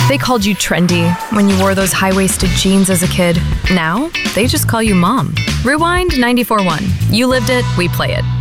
They called you trendy when you wore those high-waisted jeans as a kid. Now, they just call you Mom. Rewind 94.1. You lived it, we play it.